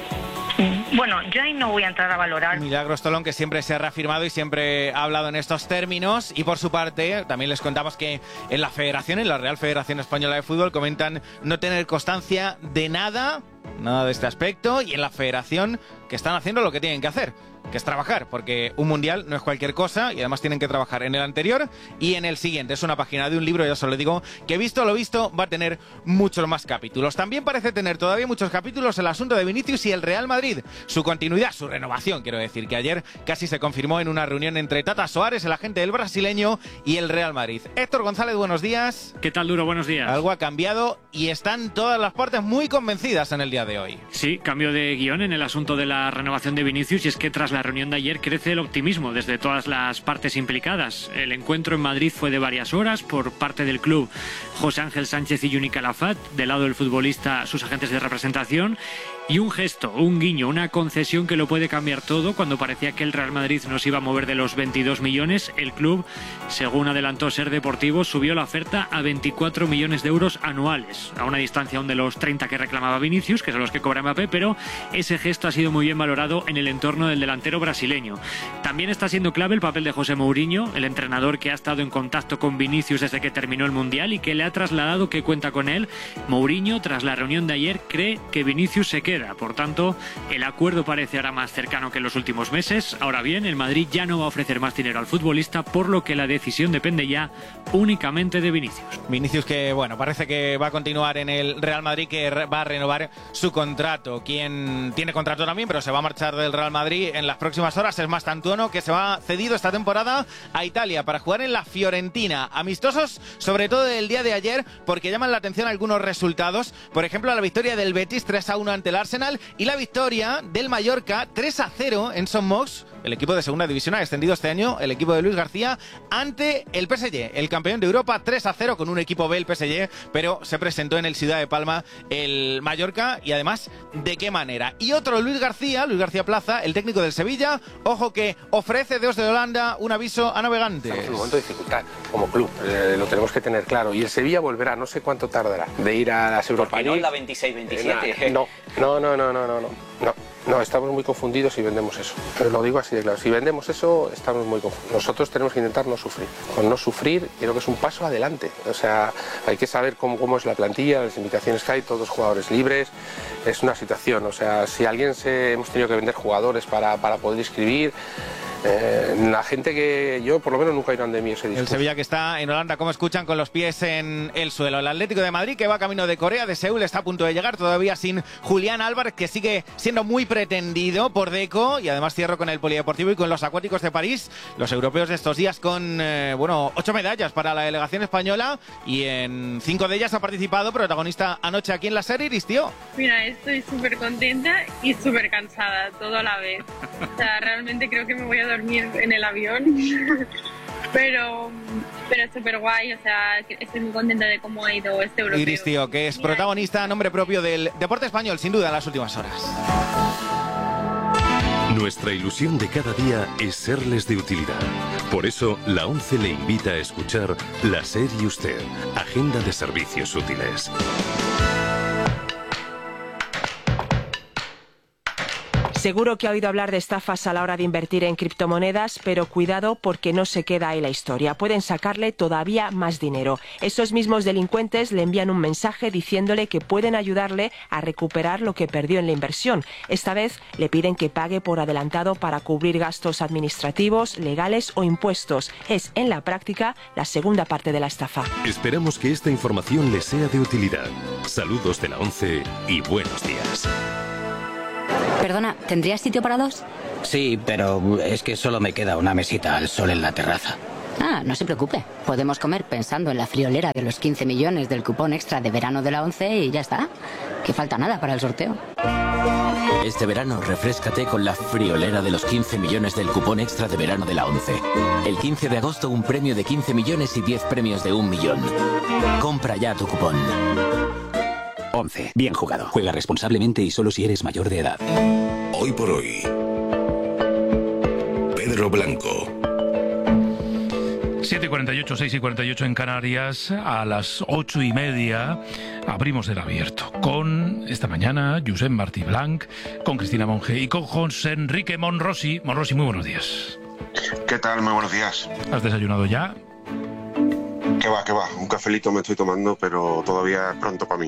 Speaker 4: Bueno, yo ahí no voy a entrar a valorar.
Speaker 3: Milagros Tolón, que siempre se ha reafirmado y siempre ha hablado en estos términos. Y por su parte, también les contamos que en la Federación, en la Real Federación Española de Fútbol, comentan no tener constancia de nada, nada de este aspecto. Y en la Federación, que están haciendo lo que tienen que hacer, que es trabajar, porque un mundial no es cualquier cosa y además tienen que trabajar en el anterior y en el siguiente. Es una página de un libro, ya os lo digo, que visto lo visto va a tener muchos más capítulos. También parece tener todavía muchos capítulos el asunto de Vinicius y el Real Madrid, su continuidad, su renovación, quiero decir, que ayer casi se confirmó en una reunión entre Tata Soares, el agente del brasileño, y el Real Madrid. Héctor González, buenos días.
Speaker 9: ¿Qué tal, Duro? Buenos días.
Speaker 3: Algo ha cambiado y están todas las partes muy convencidas en el día de hoy.
Speaker 9: Sí, cambio de guión en el asunto de la renovación de Vinicius, y es que tras la reunión de ayer crece el optimismo desde todas las partes implicadas. El encuentro en Madrid fue de varias horas por parte del club José Ángel Sánchez y Juni Calafat, del lado del futbolista sus agentes de representación, y un gesto, un guiño, una concesión que lo puede cambiar todo. Cuando parecía que el Real Madrid no se iba a mover de los veintidós millones, el club, según adelantó Ser Deportivo, subió la oferta a veinticuatro millones de euros anuales, a una distancia aún de los treinta que reclamaba Vinicius, que son los que cobra Mbappé, pero ese gesto ha sido muy bien valorado en el entorno del delantero brasileño. También está siendo clave el papel de José Mourinho, el entrenador que ha estado en contacto con Vinicius desde que terminó el Mundial y que le ha trasladado que cuenta con él. Mourinho, tras la reunión de ayer, cree que Vinicius se queda. Por tanto, el acuerdo parece ahora más cercano que en los últimos meses. Ahora bien, el Madrid ya no va a ofrecer más dinero al futbolista, por lo que la decisión depende ya únicamente de Vinicius.
Speaker 3: Vinicius, que bueno, parece que va a continuar en el Real Madrid, que va a renovar su contrato. Quien tiene contrato también, pero se va a marchar del Real Madrid en las próximas horas, es Mastantuono, que se va cedido esta temporada a Italia para jugar en la Fiorentina. Amistosos, sobre todo el día de ayer, porque llaman la atención algunos resultados. Por ejemplo, la victoria del Betis tres a uno ante el Arsenal y la victoria del Mallorca tres a cero en Son Moix, el equipo de segunda división ha descendido este año, el equipo de Luis García, ante el P S G, el campeón de Europa, tres a cero con un equipo B, el P S G, pero se presentó en el Ciudad de Palma el Mallorca, y además, ¿de qué manera? Y otro Luis García, Luis García Plaza, el técnico del Sevilla, ojo que ofrece desde Holanda un aviso a navegantes.
Speaker 14: Estamos en un momento de dificultad como club, eh, lo tenemos que tener claro, y el Sevilla volverá, no sé cuánto tardará, de ir a las Europa League.
Speaker 15: ¿Por qué no en la veintiséis veintisiete?
Speaker 14: Eh, no, no, no, no, no, no, no, no. No, estamos muy confundidos si vendemos eso. Pero lo digo así de claro. Si vendemos eso, estamos muy confundidos. Nosotros tenemos que intentar no sufrir. Con no sufrir, creo que es un paso adelante. O sea, hay que saber cómo, cómo es la plantilla, las limitaciones que hay, todos jugadores libres. Es una situación. O sea, si alguien se hemos tenido que vender jugadores para, para poder inscribir. Eh, la gente que yo por lo menos nunca irán de mí ese discurso.
Speaker 3: El Sevilla, que está en Holanda, como escuchan, con los pies en el suelo. El Atlético de Madrid, que va camino de Corea, de Seúl, está a punto de llegar, todavía sin Julián Álvarez, que sigue siendo muy pretendido por Deco. Y además cierro con el Polideportivo y con los Acuáticos de París, los europeos de estos días, con eh, bueno, ocho medallas para la delegación española, y en cinco de ellas ha participado, protagonista anoche aquí en la serie, Iris, tío.
Speaker 17: Mira, estoy súper contenta y súper cansada, todo a la vez. O sea, realmente creo que me voy a dormir en el avión, pero pero súper guay, o sea, estoy muy contenta de cómo ha ido este europeo.
Speaker 3: Iris, tío, que es protagonista a nombre propio del deporte español, sin duda, en las últimas horas.
Speaker 16: Nuestra ilusión de cada día es serles de utilidad. Por eso, la ONCE le invita a escuchar La SER y Usted, Agenda de Servicios Útiles.
Speaker 2: Seguro que ha oído hablar de estafas a la hora de invertir en criptomonedas, pero cuidado porque no se queda ahí la historia. Pueden sacarle todavía más dinero. Esos mismos delincuentes le envían un mensaje diciéndole que pueden ayudarle a recuperar lo que perdió en la inversión. Esta vez le piden que pague por adelantado para cubrir gastos administrativos, legales o impuestos. Es, en la práctica, la segunda parte de la estafa.
Speaker 16: Esperamos que esta información les sea de utilidad. Saludos de la ONCE y buenos días.
Speaker 27: Perdona, ¿tendrías sitio para dos?
Speaker 6: Sí, pero es que solo me queda una mesita al sol en la terraza.
Speaker 27: Ah, no se preocupe. Podemos comer pensando en la friolera de los quince millones del cupón extra de verano de la ONCE y ya está. Que falta nada para el sorteo.
Speaker 7: Este verano refréscate con la friolera de los quince millones del cupón extra de verano de la ONCE. El quince de agosto un premio de quince millones y diez premios de un millón. Compra ya tu cupón.
Speaker 6: ONCE. Bien jugado. Juega responsablemente y solo si eres mayor de edad.
Speaker 16: Hoy por hoy, Pedro Blanco.
Speaker 1: siete y cuarenta y ocho, seis y cuarenta y ocho en Canarias. A las ocho y media abrimos el abierto con, esta mañana, Josep Martí Blanc, con Cristina Monge y con José Enrique Monrosi. Monrosi, muy buenos días.
Speaker 15: ¿Qué tal? Muy buenos días.
Speaker 1: ¿Has desayunado ya?
Speaker 15: Que va, que va. Un cafelito me estoy tomando, pero todavía es pronto para mí.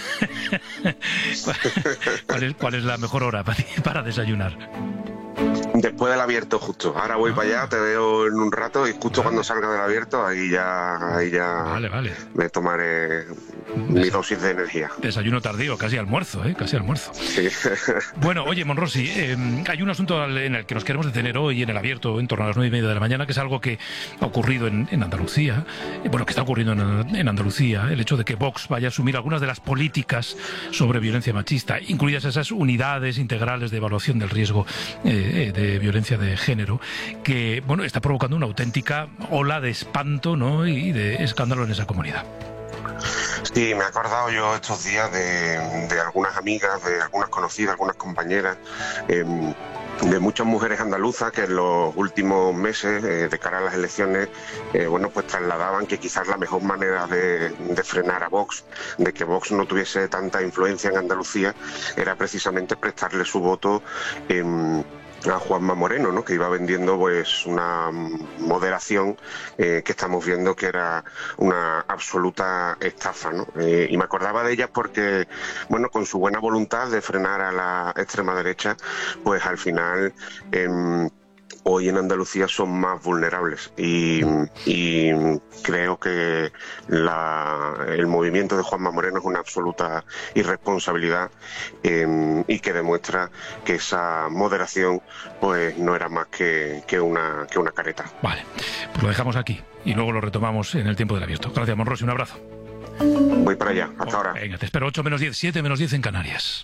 Speaker 1: ¿Cuál es, cuál es la mejor hora para, para desayunar?
Speaker 15: Después del abierto, justo. Ahora voy ah. para allá, te veo en un rato y justo vale. cuando salga del abierto, ahí ya, ahí ya
Speaker 1: vale, vale.
Speaker 15: me tomaré mi dosis de energía.
Speaker 1: Desayuno tardío, casi almuerzo, ¿eh? Casi almuerzo.
Speaker 15: Sí.
Speaker 1: Bueno, oye, Monrosi, eh, hay un asunto en el que nos queremos detener hoy en el abierto, en torno a las nueve y media de la mañana, que es algo que ha ocurrido en, en Andalucía, eh, bueno, que está ocurriendo en, en Andalucía, el hecho de que Vox vaya a asumir algunas de las políticas sobre violencia machista, incluidas esas unidades integrales de evaluación del riesgo eh, de violencia de género, que, bueno, está provocando una auténtica ola de espanto, ¿no?, y de escándalo en esa comunidad.
Speaker 15: Sí, me he acordado yo estos días de, de algunas amigas, de algunas conocidas, algunas compañeras, eh, de muchas mujeres andaluzas que en los últimos meses, eh, de cara a las elecciones, eh, bueno, pues trasladaban que quizás la mejor manera de, de frenar a Vox, de que Vox no tuviese tanta influencia en Andalucía, era precisamente prestarle su voto eh, a Juanma Moreno, ¿no?, que iba vendiendo pues una moderación eh, que estamos viendo que era una absoluta estafa, ¿no? Eh, y me acordaba de ellas porque, bueno, con su buena voluntad de frenar a la extrema derecha, pues al final eh, hoy en Andalucía son más vulnerables y, y creo que la, el movimiento de Juanma Moreno es una absoluta irresponsabilidad eh, y que demuestra que esa moderación pues no era más que, que, una, que una careta.
Speaker 1: Vale, pues lo dejamos aquí y luego lo retomamos en el tiempo del abierto. Gracias, Monrosi, un abrazo.
Speaker 15: Voy para allá, hasta
Speaker 1: oh,
Speaker 15: ahora.
Speaker 1: Venga, te espero ocho menos diez, siete menos diez en Canarias.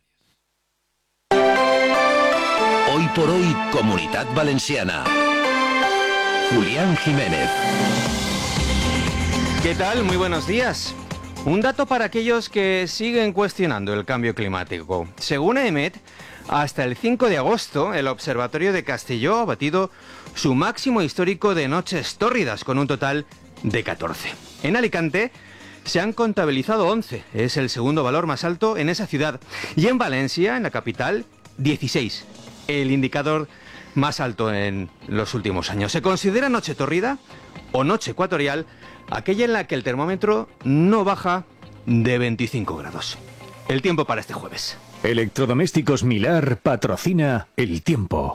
Speaker 16: Hoy por hoy, Comunitat Valenciana. Julián Jiménez.
Speaker 18: ¿Qué tal? Muy buenos días. Un dato para aquellos que siguen cuestionando el cambio climático. Según E M E T, hasta el cinco de agosto, el Observatorio de Castelló ha batido su máximo histórico de noches tórridas, con un total de catorce. En Alicante se han contabilizado once, es el segundo valor más alto en esa ciudad. Y en Valencia, en la capital, dieciséis. El indicador más alto en los últimos años. Se considera noche tórrida o noche ecuatorial aquella en la que el termómetro no baja de veinticinco grados. El tiempo para este jueves.
Speaker 19: Electrodomésticos Milar patrocina el tiempo.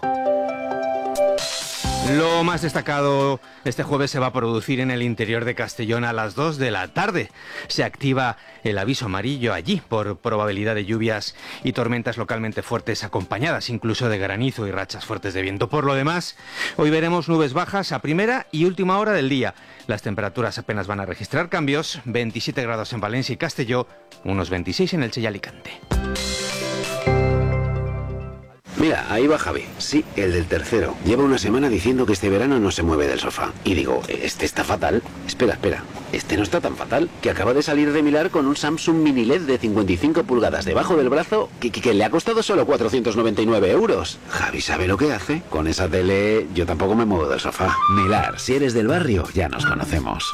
Speaker 18: Lo más destacado este jueves se va a producir en el interior de Castellón a las dos de la tarde. Se activa el aviso amarillo allí por probabilidad de lluvias y tormentas localmente fuertes, acompañadas incluso de granizo y rachas fuertes de viento. Por lo demás, hoy veremos nubes bajas a primera y última hora del día. Las temperaturas apenas van a registrar cambios, veintisiete grados en Valencia y Castelló, unos veintiséis en Elche y Alicante.
Speaker 6: Mira, ahí va Javi. Sí, el del tercero. Lleva una semana diciendo que este verano no se mueve del sofá. Y digo, este está fatal. Espera, espera. Este no está tan fatal. Que acaba de salir de Milar con un Samsung Mini L E D de cincuenta y cinco pulgadas debajo del brazo que, que, que le ha costado solo cuatrocientos noventa y nueve euros. Javi sabe lo que hace. Con esa tele yo tampoco me muevo del sofá. Milar, si eres del barrio, ya nos conocemos.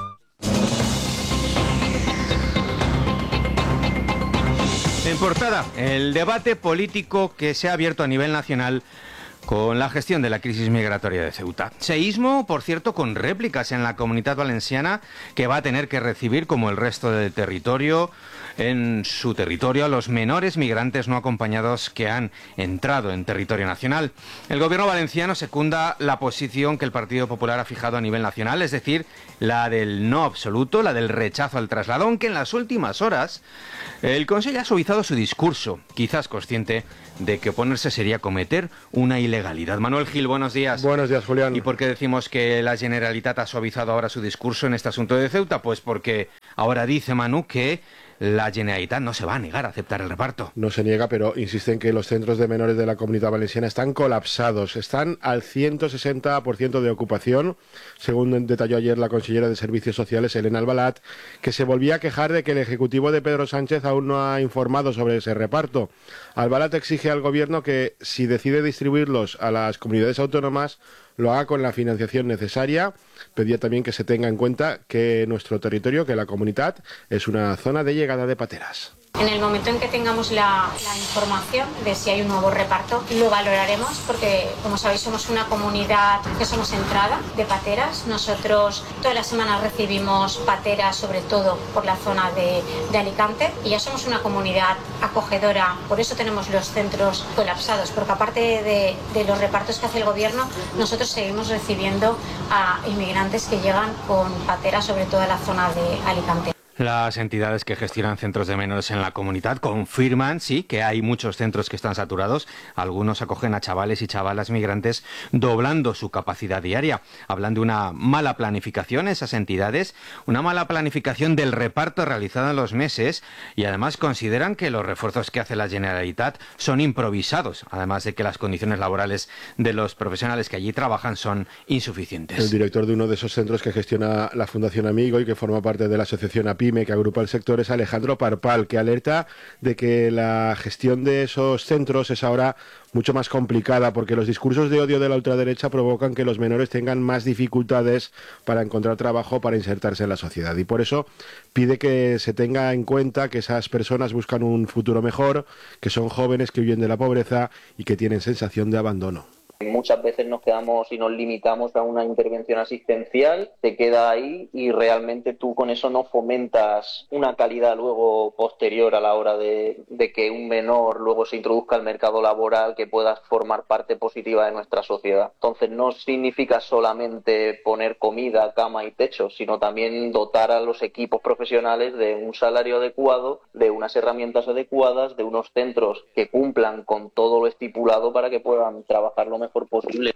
Speaker 18: En portada, el debate político que se ha abierto a nivel nacional con la gestión de la crisis migratoria de Ceuta. Seísmo, por cierto, con réplicas en la Comunidad Valenciana, que va a tener que recibir, como el resto del territorio, en su territorio a los menores migrantes no acompañados que han entrado en territorio nacional. El gobierno valenciano secunda la posición que el Partido Popular ha fijado a nivel nacional, es decir, la del no absoluto, la del rechazo al traslado, aunque en las últimas horas el Consejo ha suavizado su discurso, quizás consciente de que oponerse sería cometer una ilegalidad. Manuel Gil, buenos días.
Speaker 8: Buenos días, Julián.
Speaker 18: ¿Y por qué decimos que la Generalitat ha suavizado ahora su discurso en este asunto de Ceuta? Pues porque ahora dice Manu que la Generalitat no se va a negar a aceptar el reparto.
Speaker 8: No se niega, pero insiste en que los centros de menores de la Comunidad Valenciana están colapsados. Están al ciento sesenta por ciento de ocupación, según detalló ayer la consellera de Servicios Sociales, Elena Albalat, que se volvía a quejar de que el Ejecutivo de Pedro Sánchez aún no ha informado sobre ese reparto. Albalat exige al Gobierno que, si decide distribuirlos a las comunidades autónomas, lo haga con la financiación necesaria. Pedía también que se tenga en cuenta que nuestro territorio, que la comunidad, es una zona de llegada de pateras.
Speaker 10: En el momento en que tengamos la, la información de si hay un nuevo reparto, lo valoraremos porque, como sabéis, somos una comunidad que somos entrada de pateras. Nosotros todas las semanas recibimos pateras, sobre todo por la zona de, de Alicante, y ya somos una comunidad acogedora. Por eso tenemos los centros colapsados, porque aparte de, de los repartos que hace el Gobierno, nosotros seguimos recibiendo a inmigrantes que llegan con pateras, sobre todo en la zona de Alicante.
Speaker 18: Las entidades que gestionan centros de menores en la comunidad confirman, sí, que hay muchos centros que están saturados. Algunos acogen a chavales y chavalas migrantes doblando su capacidad diaria. Hablan de una mala planificación esas entidades, una mala planificación del reparto realizado en los meses, y además consideran que los refuerzos que hace la Generalitat son improvisados, además de que las condiciones laborales de los profesionales que allí trabajan son insuficientes.
Speaker 8: El director de uno de esos centros que gestiona la Fundación Amigo y que forma parte de la asociación A P I, que agrupa el sector, es Alejandro Parpal, que alerta de que la gestión de esos centros es ahora mucho más complicada porque los discursos de odio de la ultraderecha provocan que los menores tengan más dificultades para encontrar trabajo, para insertarse en la sociedad, y por eso pide que se tenga en cuenta que esas personas buscan un futuro mejor, que son jóvenes que huyen de la pobreza y que tienen sensación de abandono.
Speaker 11: Muchas veces nos quedamos y nos limitamos a una intervención asistencial, te queda ahí y realmente tú con eso no fomentas una calidad luego posterior a la hora de, de que un menor luego se introduzca al mercado laboral, que puedas formar parte positiva de nuestra sociedad. Entonces no significa solamente poner comida, cama y techo, sino también dotar a los equipos profesionales de un salario adecuado, de unas herramientas adecuadas, de unos centros que cumplan con todo lo estipulado para que puedan trabajar lo mejor posible.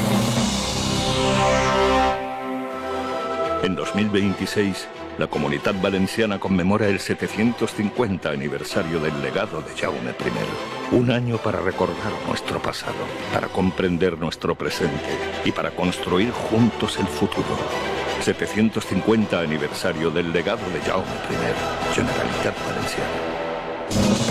Speaker 12: En dos mil veintiséis, la Comunidad Valenciana conmemora el setecientos cincuenta aniversario del legado de Jaume primero. Un año para recordar nuestro pasado, para comprender nuestro presente y para construir juntos el futuro. setecientos cincuenta aniversario del legado de Jaume primero, Generalitat Valenciana.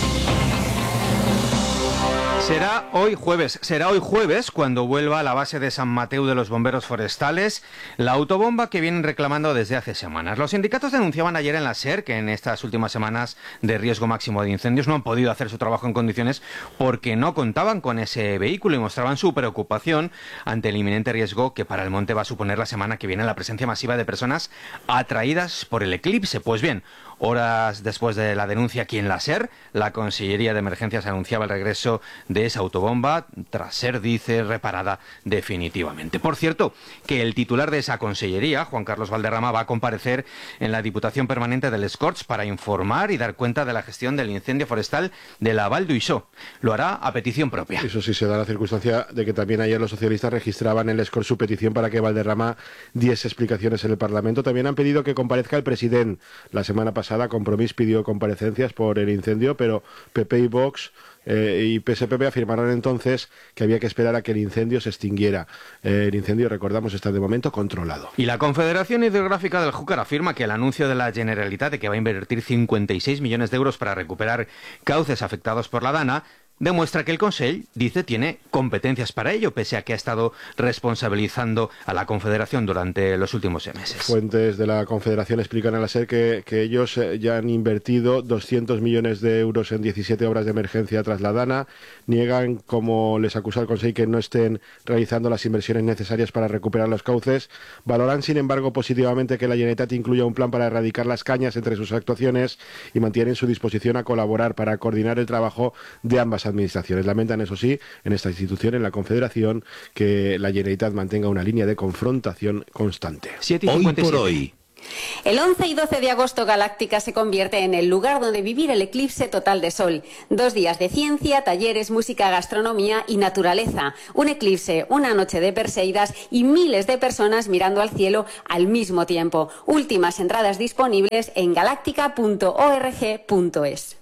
Speaker 18: Será hoy jueves, será hoy jueves cuando vuelva a la base de San Mateu de los bomberos forestales la autobomba que vienen reclamando desde hace semanas. Los sindicatos denunciaban ayer en la SER que en estas últimas semanas de riesgo máximo de incendios no han podido hacer su trabajo en condiciones porque no contaban con ese vehículo y mostraban su preocupación ante el inminente riesgo que para el monte va a suponer la semana que viene la presencia masiva de personas atraídas por el eclipse. Pues bien, horas después de la denuncia aquí en la SER, la Consellería de Emergencias anunciaba el regreso de esa autobomba tras ser, dice, reparada definitivamente. Por cierto, que el titular de esa consellería, Juan Carlos Valderrama, va a comparecer en la Diputación Permanente del Escorts para informar y dar cuenta de la gestión del incendio forestal de la Val d'Uixó. Lo hará a petición propia.
Speaker 8: Eso sí, se da la circunstancia de que también ayer los socialistas registraban en el Escorts su petición para que Valderrama diese explicaciones en el Parlamento. También han pedido que comparezca el presidente. La semana pasada pasada Compromís pidió comparecencias por el incendio, pero P P y Vox eh, y P S P B afirmaron entonces que había que esperar a que el incendio se extinguiera. Eh, el incendio, recordamos, está de momento controlado.
Speaker 18: Y la Confederación Hidrográfica del Júcar afirma que el anuncio de la Generalitat de que va a invertir cincuenta y seis millones de euros para recuperar cauces afectados por la Dana demuestra que el Consell, dice, tiene competencias para ello, pese a que ha estado responsabilizando a la Confederación durante los últimos meses.
Speaker 8: Fuentes de la Confederación explican a la SER que, que ellos ya han invertido doscientos millones de euros en diecisiete obras de emergencia tras la Dana. Niegan, como les acusa el Consell, que no estén realizando las inversiones necesarias para recuperar los cauces. Valoran, sin embargo, positivamente que la Generalitat incluya un plan para erradicar las cañas entre sus actuaciones y mantienen su disposición a colaborar para coordinar el trabajo de ambas administraciones. Lamentan, eso sí, en esta institución, en la Confederación, que la Generalitat mantenga una línea de confrontación constante.
Speaker 13: Hoy por hoy.
Speaker 20: El once y doce de agosto Galáctica se convierte en el lugar donde vivir el eclipse total de sol. Dos días de ciencia, talleres, música, gastronomía y naturaleza. Un eclipse, una noche de Perseidas y miles de personas mirando al cielo al mismo tiempo. Últimas entradas disponibles en galáctica punto org punto es.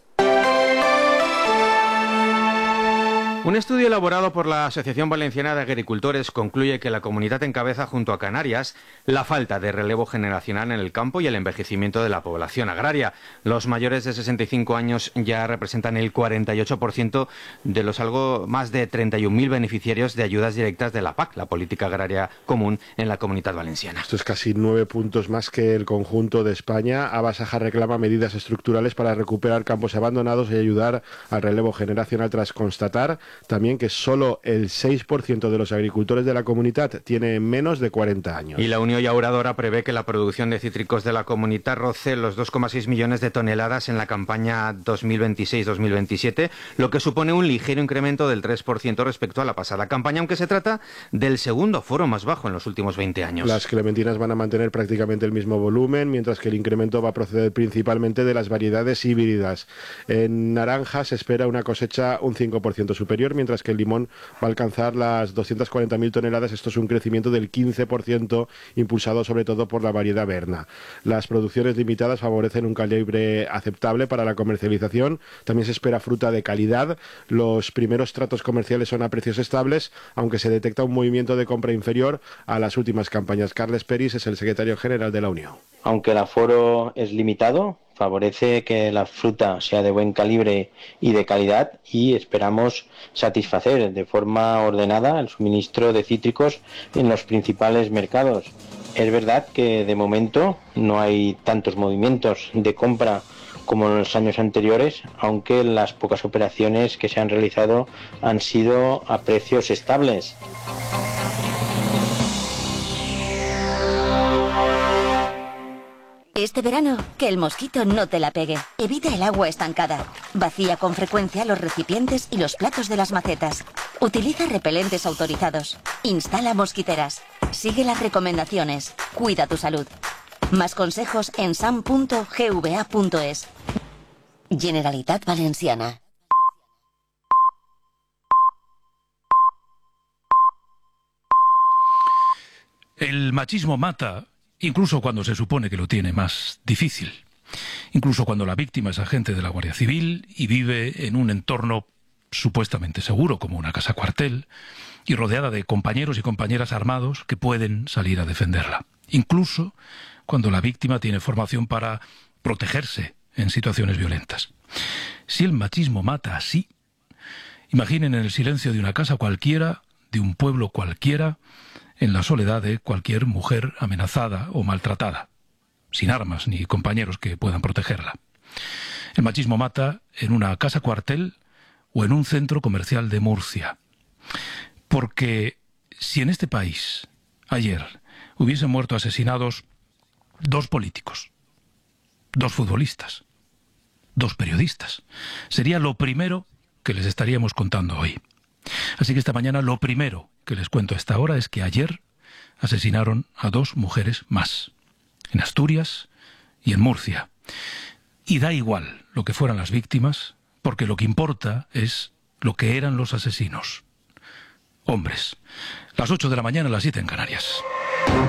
Speaker 18: Un estudio elaborado por la Asociación Valenciana de Agricultores concluye que la comunidad encabeza junto a Canarias la falta de relevo generacional en el campo y el envejecimiento de la población agraria. Los mayores de sesenta y cinco años ya representan el cuarenta y ocho por ciento de los algo más de treinta y un mil beneficiarios de ayudas directas de la P A C, la Política Agraria Común, en la Comunidad Valenciana.
Speaker 8: Esto es casi nueve puntos más que el conjunto de España. Abasaja reclama medidas estructurales para recuperar campos abandonados y ayudar al relevo generacional tras constatar también que solo el seis por ciento de los agricultores de la comunidad tiene menos de cuarenta años.
Speaker 18: Y la Unión Llauradora prevé que la producción de cítricos de la comunidad roce los dos coma seis millones de toneladas en la campaña dos mil veintiséis dos mil veintisiete, lo que supone un ligero incremento del tres por ciento respecto a la pasada campaña, aunque se trata del segundo aforo más bajo en los últimos veinte años.
Speaker 8: Las clementinas van a mantener prácticamente el mismo volumen, mientras que el incremento va a proceder principalmente de las variedades híbridas. En naranja se espera una cosecha un cinco por ciento superior, mientras que el limón va a alcanzar las doscientas cuarenta mil toneladas. Esto es un crecimiento del quince por ciento, impulsado sobre todo por la variedad Berna. Las producciones limitadas favorecen un calibre aceptable para la comercialización. También se espera fruta de calidad. Los primeros tratos comerciales son a precios estables, aunque se detecta un movimiento de compra inferior a las últimas campañas. Carles Peris es el secretario general de la Unión.
Speaker 21: Aunque el aforo es limitado, favorece que la fruta sea de buen calibre y de calidad, y esperamos satisfacer de forma ordenada el suministro de cítricos en los principales mercados. Es verdad que de momento no hay tantos movimientos de compra como en los años anteriores, aunque las pocas operaciones que se han realizado han sido a precios estables.
Speaker 22: Este verano, que el mosquito no te la pegue. Evita el agua estancada. Vacía con frecuencia los recipientes y los platos de las macetas. Utiliza repelentes autorizados. Instala mosquiteras. Sigue las recomendaciones. Cuida tu salud. Más consejos en sam punto gva punto es. Generalitat Valenciana.
Speaker 1: El machismo mata, incluso cuando se supone que lo tiene más difícil. Incluso cuando la víctima es agente de la Guardia Civil y vive en un entorno supuestamente seguro, como una casa cuartel, y rodeada de compañeros y compañeras armados que pueden salir a defenderla. Incluso cuando la víctima tiene formación para protegerse en situaciones violentas. Si el machismo mata así, imaginen en el silencio de una casa cualquiera, de un pueblo cualquiera, en la soledad de cualquier mujer amenazada o maltratada, sin armas ni compañeros que puedan protegerla. El machismo mata en una casa cuartel o en un centro comercial de Murcia. Porque si en este país, ayer, hubiesen muerto asesinados dos políticos, dos futbolistas, dos periodistas, sería lo primero que les estaríamos contando hoy. Así que esta mañana lo primero que les cuento a esta hora es que ayer asesinaron a dos mujeres más, en Asturias y en Murcia. Y da igual lo que fueran las víctimas, porque lo que importa es lo que eran los asesinos. Hombres. Las ocho de la mañana, las siete en Canarias.